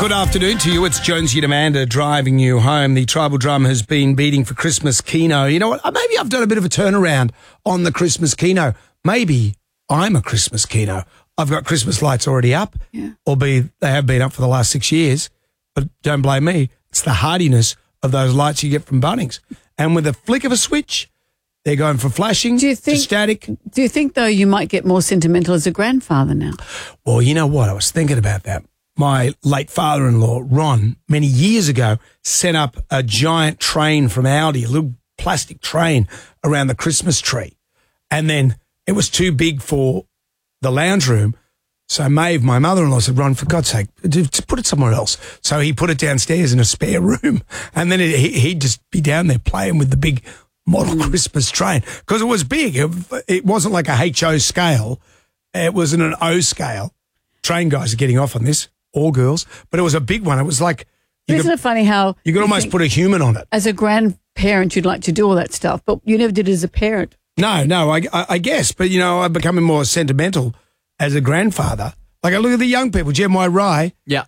Good afternoon to you. It's Jonesy and Amanda driving you home. The Tribal Drum has been beating for Christmas Keno. You know what? Maybe I've done a bit of a turnaround on the Christmas Keno. Maybe I'm a Christmas Keno. I've got Christmas lights already up, albeit they have been up for the last 6 years. But don't blame me. It's the hardiness of those lights you get from Bunnings. And with a flick of a switch, they're going from flashing to static. Do you think, though, you might get more sentimental as a grandfather now? Well, you know what? I was thinking about that. My late father-in-law, Ron, many years ago, set up a giant train from Audi, a little plastic train around the Christmas tree. And then it was too big for the lounge room. So Maeve, my mother-in-law, said, Ron, for God's sake, just put it somewhere else. So he put it downstairs in a spare room. And then he'd just be down there playing with the big model Christmas train. Because it was big. It wasn't like a HO scale. It was in an O scale. Train guys are getting off on this. All girls, but it was a big one. It was like... Isn't it funny how... You could almost put a human on it. As a grandparent, you'd like to do all that stuff, but you never did it as a parent. No, I guess. But, you know, I'm becoming more sentimental as a grandfather. Like, I look at the young people. Jeremiah Rye. Yeah.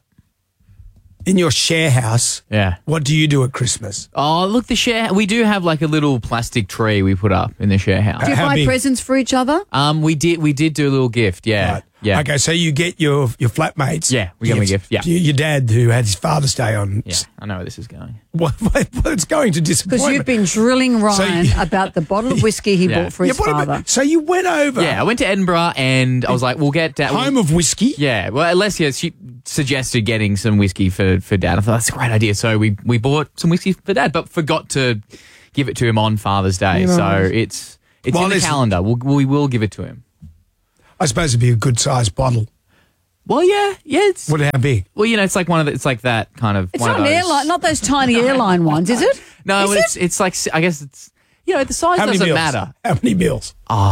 In your share house. Yeah. What do you do at Christmas? Oh, look, we do have like a little plastic tree we put up in the share house. Do you buy presents for each other? We did do a little gift, yeah. Right. Yeah. Okay, so you get your flatmates. Yeah, we get them a gift, yeah. Your dad who had his Father's Day on. Yeah, I know where this is going. Well, it's going to disappointment. Because you've been drilling Ryan about the bottle of whiskey he bought for his father. So you went over. Yeah, I went to Edinburgh and I was like, we'll get... Home of whiskey? Yeah, well, Alessia, she suggested getting some whiskey for Dad. I thought, that's a great idea. So we bought some whiskey for Dad, but forgot to give it to him on Father's Day. Yeah. So it's in the calendar. We will give it to him. I suppose it'd be a good-sized bottle. Well, yeah. It's how big? Well, you know, it's like it's like that kind of. It's one not of an those. airline, not those tiny airline ones, is it? No, it's like, I guess it's, you know, the size doesn't matter. How many mils?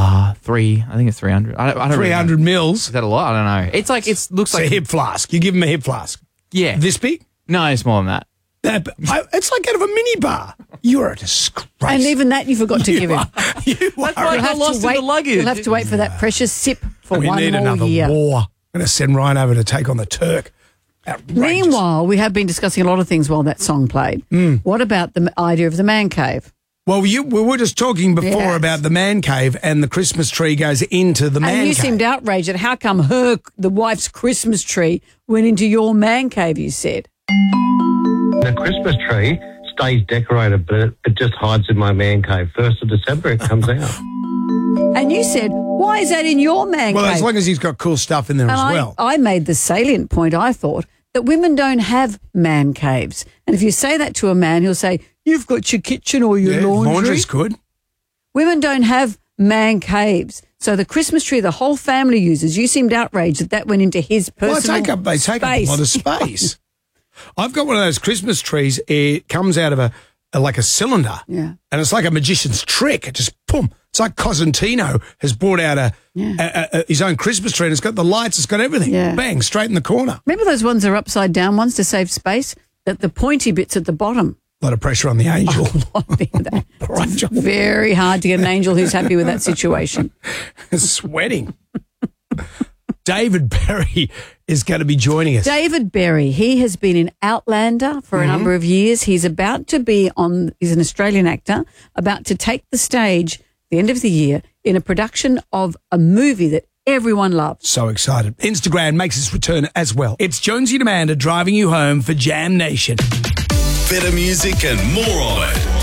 3. I think it's 300. I don't 300 mils. Is that a lot? I don't know. It's like looks like a hip flask. You give him a hip flask. Yeah. This big? No, it's more than that. It's like out of a mini bar. You're a disgrace. And even that you forgot to give him. That's why I got lost in the luggage. You'll have to wait for that precious sip for one need more another year. war. I'm going to send Ryan over to take on the Turk. Outrageous. Meanwhile, we have been discussing a lot of things while that song played. What about the idea of the man cave? Well, we were just talking before about the man cave and the Christmas tree goes into the man cave. And you seemed outraged at how come the wife's Christmas tree went into your man cave, you said. The Christmas tree stays decorated, but it just hides in my man cave. 1st of December, it comes out. And you said, why is that in your man cave? Well, as long as he's got cool stuff in there as well. I made the salient point, I thought, that women don't have man caves. And if you say that to a man, he'll say, you've got your kitchen or your laundry. Laundry's good. Women don't have man caves. So the Christmas tree the whole family uses, you seemed outraged that went into his personal they take up a lot of space. I've got one of those Christmas trees. It comes out of like a cylinder. Yeah. And it's like a magician's trick. It just, boom. It's like Cosentino has brought out his own Christmas tree and it's got the lights, it's got everything. Yeah. Bang, straight in the corner. Remember those ones that are upside down ones to save space? That the pointy bits at the bottom. A lot of pressure on the angel. It's very hard to get an angel who's happy with that situation. Sweating. David Berry is going to be joining us. David Berry, he has been in Outlander for a number of years. He's about to be he's an Australian actor, about to take the stage at the end of the year in a production of a movie that everyone loves. So excited. Instagram makes its return as well. It's Jonesy and Amanda driving you home for Jam Nation. Better music and more of it.